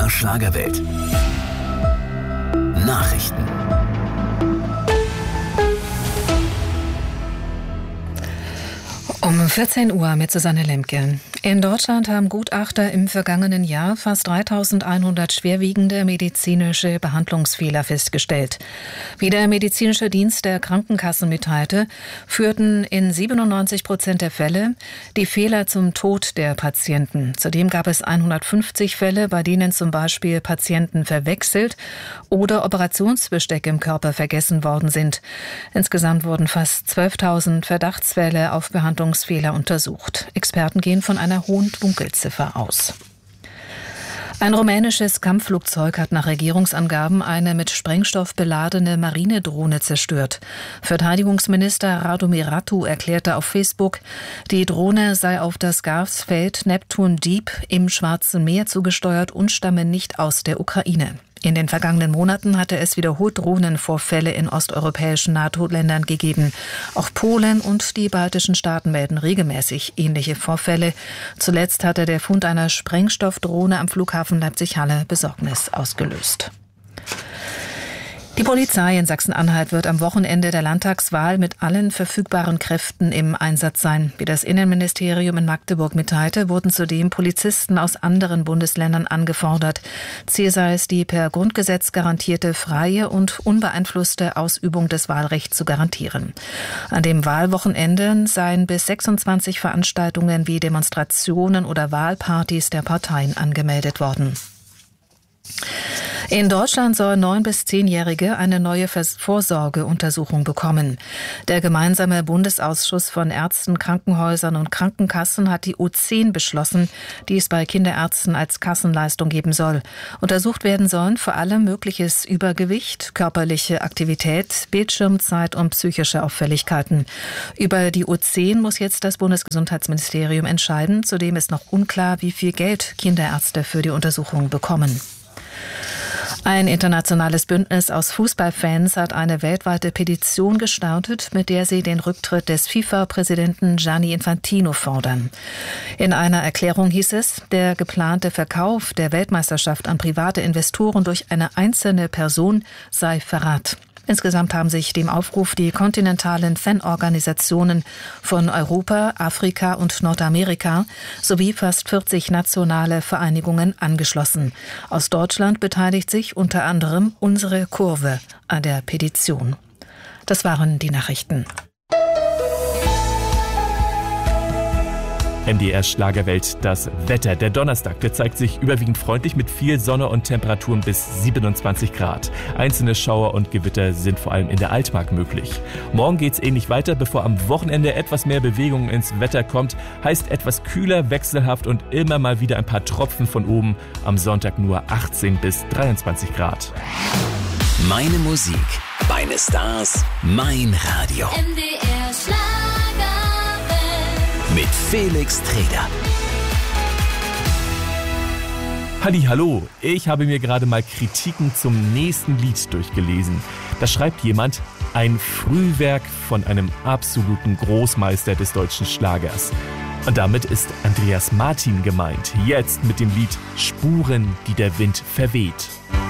MDR Schlagerwelt. Nachrichten. Um 14 Uhr mit Susanne Lemke. In Deutschland haben Gutachter im vergangenen Jahr fast 3.100 schwerwiegende medizinische Behandlungsfehler festgestellt. Wie der medizinische Dienst der Krankenkassen mitteilte, führten in 97% der Fälle die Fehler zum Tod der Patienten. Zudem gab es 150 Fälle, bei denen zum Beispiel Patienten verwechselt oder Operationsbesteck im Körper vergessen worden sind. Insgesamt wurden fast 12.000 Verdachtsfälle auf Behandlungsfehler untersucht. Experten gehen von einer hohen Dunkelziffer aus. Ein rumänisches Kampfflugzeug hat nach Regierungsangaben eine mit Sprengstoff beladene Marinedrohne zerstört. Verteidigungsminister Radu Miratu erklärte auf Facebook, die Drohne sei auf das Gasfeld Neptun Deep im Schwarzen Meer zugesteuert und stamme nicht aus der Ukraine. In den vergangenen Monaten hatte es wiederholt Drohnenvorfälle in osteuropäischen NATO-Ländern gegeben. Auch Polen und die baltischen Staaten melden regelmäßig ähnliche Vorfälle. Zuletzt hatte der Fund einer Sprengstoffdrohne am Flughafen Leipzig-Halle Besorgnis ausgelöst. Die Polizei in Sachsen-Anhalt wird am Wochenende der Landtagswahl mit allen verfügbaren Kräften im Einsatz sein. Wie das Innenministerium in Magdeburg mitteilte, wurden zudem Polizisten aus anderen Bundesländern angefordert. Ziel sei es, die per Grundgesetz garantierte freie und unbeeinflusste Ausübung des Wahlrechts zu garantieren. An dem Wahlwochenende seien bis 26 Veranstaltungen wie Demonstrationen oder Wahlpartys der Parteien angemeldet worden. In Deutschland sollen 9- bis 10-Jährige eine neue Vorsorgeuntersuchung bekommen. Der gemeinsame Bundesausschuss von Ärzten, Krankenhäusern und Krankenkassen hat die U10 beschlossen, die es bei Kinderärzten als Kassenleistung geben soll. Untersucht werden sollen vor allem mögliches Übergewicht, körperliche Aktivität, Bildschirmzeit und psychische Auffälligkeiten. Über die U10 muss jetzt das Bundesgesundheitsministerium entscheiden. Zudem ist noch unklar, wie viel Geld Kinderärzte für die Untersuchung bekommen. Ein internationales Bündnis aus Fußballfans hat eine weltweite Petition gestartet, mit der sie den Rücktritt des FIFA-Präsidenten Gianni Infantino fordern. In einer Erklärung hieß es, der geplante Verkauf der Weltmeisterschaft an private Investoren durch eine einzelne Person sei Verrat. Insgesamt haben sich dem Aufruf die kontinentalen Fanorganisationen von Europa, Afrika und Nordamerika sowie fast 40 nationale Vereinigungen angeschlossen. Aus Deutschland beteiligt sich unter anderem Unsere Kurve an der Petition. Das waren die Nachrichten. MDR Schlagerwelt, das Wetter. Der Donnerstag, der zeigt sich überwiegend freundlich mit viel Sonne und Temperaturen bis 27 Grad. Einzelne Schauer und Gewitter sind vor allem in der Altmark möglich. Morgen geht's ähnlich weiter, bevor am Wochenende etwas mehr Bewegung ins Wetter kommt. Heißt etwas kühler, wechselhaft und immer mal wieder ein paar Tropfen von oben. Am Sonntag nur 18 bis 23 Grad. Meine Musik, meine Stars, mein Radio. MDR Schlager. Mit Felix Treder. Hallo, ich habe mir gerade mal Kritiken zum nächsten Lied durchgelesen. Da schreibt jemand, ein Frühwerk von einem absoluten Großmeister des deutschen Schlagers. Und damit ist Andreas Martin gemeint, jetzt mit dem Lied Spuren, die der Wind verweht.